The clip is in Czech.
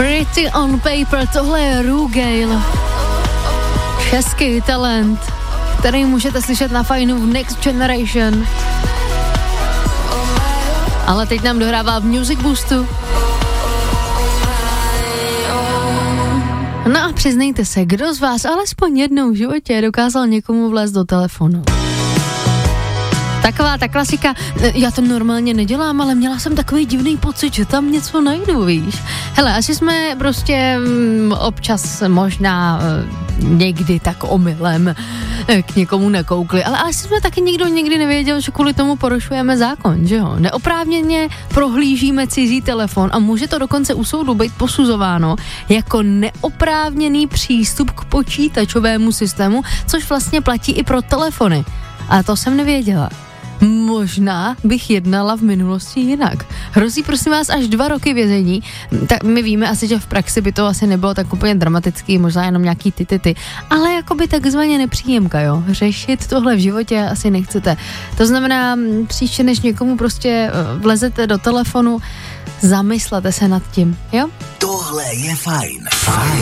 Pretty on Paper, tohle je Rugale. Český talent, který můžete slyšet na Fajnu v Next Generation. Ale teď nám dohrává v Music Boostu. No a přiznejte se, kdo z vás alespoň jednou v životě dokázal někomu vlézt do telefonu? Taková ta klasika, já to normálně nedělám, ale měla jsem takový divný pocit, že tam něco najdu, víš. Hele, asi jsme prostě občas možná někdy tak omylem k někomu nekoukli, ale asi jsme taky nikdo nikdy nevěděl, že kvůli tomu porušujeme zákon, že jo. Neoprávněně prohlížíme cizí telefon a může to dokonce u soudu být posuzováno jako neoprávněný přístup k počítačovému systému, což vlastně platí i pro telefony. A to jsem nevěděla. Možná bych jednala v minulosti jinak. Hrozí prosím vás až 2 roky vězení. Tak my víme asi, že v praxi by to asi nebylo tak úplně dramatický, možná jenom nějaký ty. Ale jakoby takzvaně nepříjemka, jo. Řešit tohle v životě asi nechcete. To znamená, příště než někomu prostě vlezete do telefonu, zamyslete se nad tím, jo? Tohle je fajn.